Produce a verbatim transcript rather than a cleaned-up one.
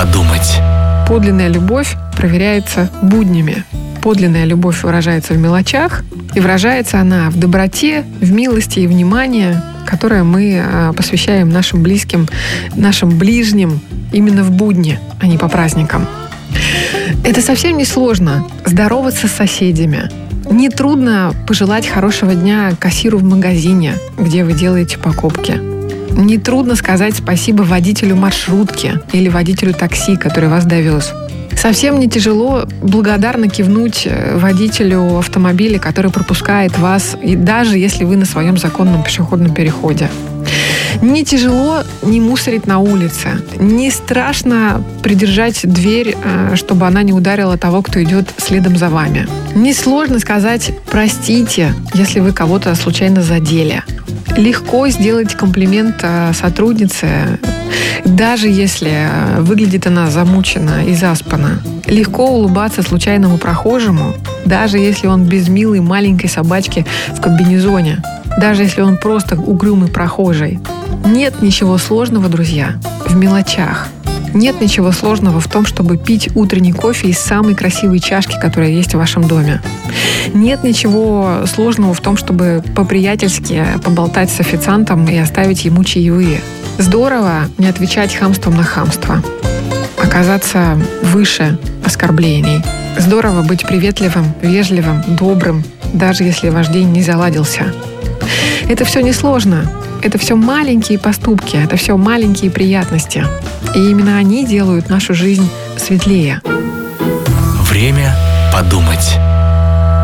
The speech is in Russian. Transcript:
подумать. Подлинная любовь проверяется буднями. Подлинная любовь выражается в мелочах, и выражается она в доброте, в милости и внимании, которое мы посвящаем нашим близким, нашим ближним именно в будни, а не по праздникам. Это совсем не сложно здороваться с соседями. Нетрудно пожелать хорошего дня кассиру в магазине, где вы делаете покупки. Нетрудно сказать спасибо водителю маршрутки или водителю такси, который вас довез. Совсем не тяжело благодарно кивнуть водителю автомобиля, который пропускает вас, и даже если вы на своем законном пешеходном переходе. Не тяжело не мусорить на улице. Не страшно придержать дверь, чтобы она не ударила того, кто идет следом за вами. Не сложно сказать «простите», если вы кого-то случайно задели. Легко сделать комплимент сотруднице, даже если выглядит она замучена и заспана. Легко улыбаться случайному прохожему, даже если он без милой маленькой собачки в комбинезоне, даже если он просто угрюмый прохожий. Нет ничего сложного, друзья, в мелочах. Нет ничего сложного в том, чтобы пить утренний кофе из самой красивой чашки, которая есть в вашем доме. Нет ничего сложного в том, чтобы по-приятельски поболтать с официантом и оставить ему чаевые. Здорово не отвечать хамством на хамство. Оказаться выше оскорблений. Здорово быть приветливым, вежливым, добрым, даже если ваш день не заладился. Это все несложно. Это все маленькие поступки, это все маленькие приятности. И именно они делают нашу жизнь светлее. Время подумать.